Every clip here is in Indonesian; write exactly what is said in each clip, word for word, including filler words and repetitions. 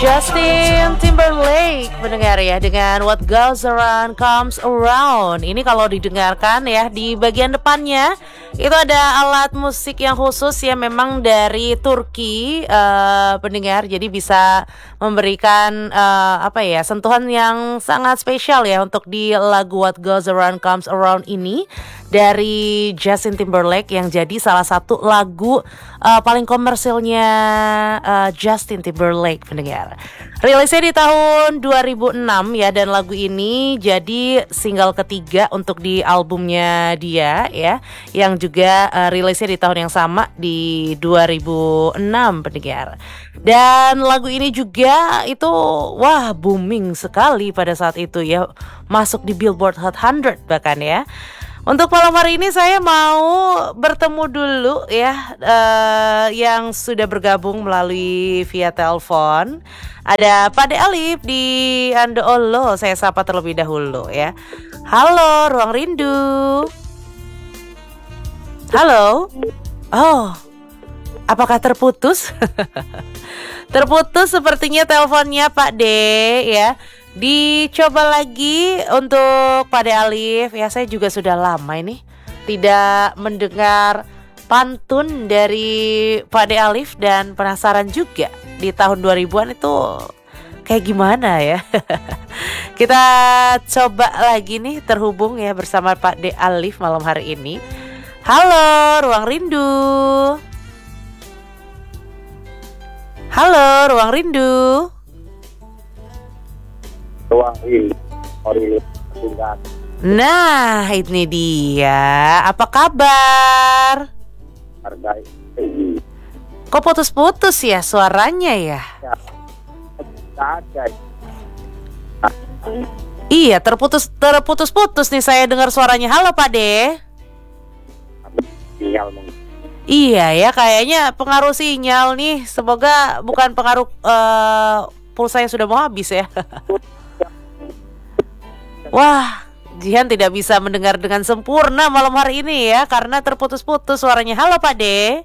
Justin Timberlake mendengar ya dengan What Goes Around Comes Around. Ini kalau didengarkan ya di bagian depannya itu ada alat musik yang khusus ya, memang dari Turki uh, pendengar. Jadi bisa memberikan uh, apa ya sentuhan yang sangat spesial ya untuk di lagu What Goes Around Comes Around ini dari Justin Timberlake yang jadi salah satu lagu uh, paling komersilnya uh, Justin Timberlake pendengar. Rilisnya di tahun dua ribu enam ya, dan lagu ini jadi single ketiga untuk di albumnya dia ya, yang juga uh, rilisnya di tahun yang sama di dua ribu enam pendengar. Dan lagu ini juga itu wah booming sekali pada saat itu ya, masuk di Billboard Hot seratus bahkan ya. Untuk malam hari ini saya mau bertemu dulu ya uh, yang sudah bergabung melalui via telepon. Ada Pak De Alif di Andoolo, saya sapa terlebih dahulu ya. Halo Ruang Rindu. Halo. Oh, apakah terputus? Terputus sepertinya teleponnya Pak De ya. Dicoba lagi untuk Pak De Alif ya. Saya juga sudah lama ini tidak mendengar pantun dari Pak De Alif dan penasaran juga di tahun dua ribuan itu kayak gimana ya. Kita coba lagi nih terhubung ya bersama Pak De Alif malam hari ini. Halo Ruang Rindu. Halo Ruang Rindu. Ruang Rindu. Nah, ini dia. Apa kabar? Hargai. Kok putus-putus ya suaranya ya? Ya. Ada. Iya, terputus terputus-putus nih saya dengar suaranya. Halo Pak De. Sinyal mungkin. Iya ya, kayaknya pengaruh sinyal nih. Semoga bukan pengaruh uh, pulsa yang sudah mau habis ya. Wah, Jihan tidak bisa mendengar dengan sempurna malam hari ini ya, karena terputus-putus suaranya. Halo Pak De.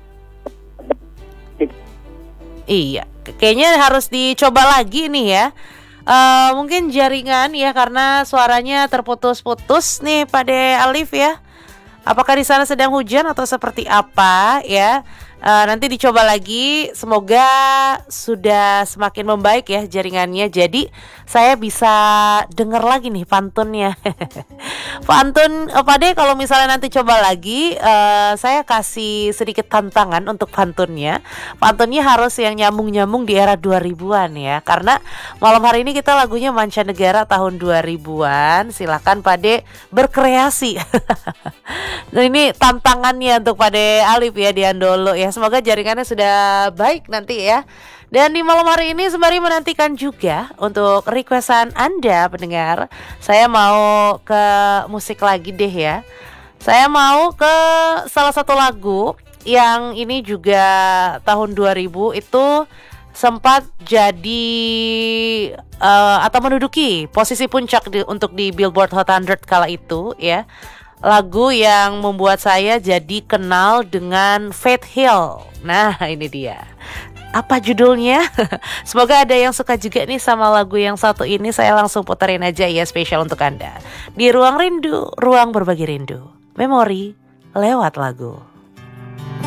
Iya, kayaknya harus dicoba lagi nih ya. Uh, mungkin jaringan ya, karena suaranya terputus-putus nih Pak De Alif ya. Apakah di sana sedang hujan atau seperti apa ya? Uh, nanti dicoba lagi. Semoga sudah semakin membaik ya jaringannya. Jadi saya bisa dengar lagi nih pantunnya. Pantun oh, Pak De, kalau misalnya nanti coba lagi, uh, saya kasih sedikit tantangan untuk pantunnya. Pantunnya harus yang nyambung-nyambung di era dua ribuan ya. Karena malam hari ini kita lagunya mancanegara tahun dua ribuan. Silakan Pak De berkreasi. Nah, ini tantangannya untuk Pak De Alif ya di Andoolo ya. Semoga jaringannya sudah baik nanti ya. Dan di malam hari ini sembari menantikan juga untuk requestan Anda pendengar, saya mau ke musik lagi deh ya. Saya mau ke salah satu lagu yang ini juga tahun dua ribu itu sempat jadi uh, atau menduduki posisi puncak di, untuk di Billboard Hot seratus kala itu ya. Lagu yang membuat saya jadi kenal dengan Faith Hill. Nah, ini dia. Apa judulnya? Semoga ada yang suka juga nih sama lagu yang satu ini. Saya langsung puterin aja ya, spesial untuk Anda. Di Ruang Rindu, ruang berbagi rindu. Memori lewat lagu.